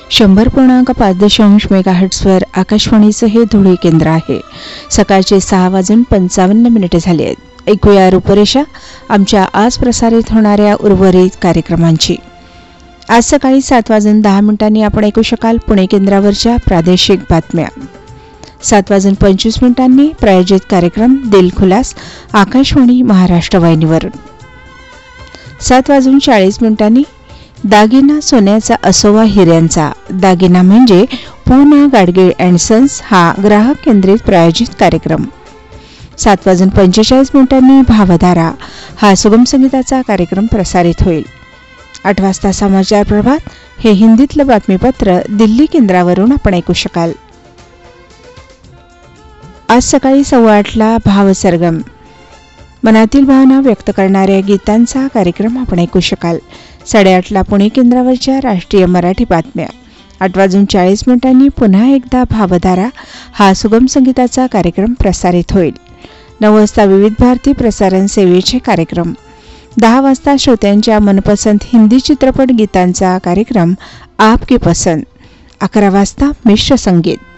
100.5 मेगाहर्ट्झवर आकाशवाणीचं हे धुळे केंद्र आहे. सकाळचे 6:55 झाले आहेत. ऐकूया रूपरेषा आमच्या आज प्रसारित होणाऱ्या उर्वरित कार्यक्रमांची. आज सकाळी 7:10 आपण ऐकू शकाल पुणे केंद्रावरच्या प्रादेशिक बातम्या. 7:25 प्रायोजित कार्यक्रम दिलखुलास आकाशवाणी महाराष्ट्र वाहिनीवरून. 7:40 दागिना सोन्याचा असोवा हिऱ्यांचा. दागिना म्हणजे पूना गाडगीळ अँड सन्स हा ग्राहक केंद्रित प्रायोजित कार्यक्रम. 7:45 भावधारा हा सुगम संगीताचा कार्यक्रम प्रसारित होईल. 8 वाजता समाचार प्रभात हे हिंदीतलं बातमीपत्र दिल्ली केंद्रावरून आपण ऐकू शकाल. आज सकाळी 8:15 भावसरगम मनातील भावना व्यक्त करणाऱ्या गीतांचा कार्यक्रम आपण ऐकू शकाल. 8:30 पुणे केंद्रावरच्या राष्ट्रीय मराठी बातम्या. 8:40 पुन्हा एकदा भावधारा हा सुगम संगीताचा कार्यक्रम प्रसारित होईल. 9 वाजता विविध भारती प्रसारण सेवेचे कार्यक्रम. 10 वाजता श्रोत्यांच्या मनपसंत हिंदी चित्रपट गीतांचा कार्यक्रम आपकी पसंद. 11 वाजता मिश्र संगीत.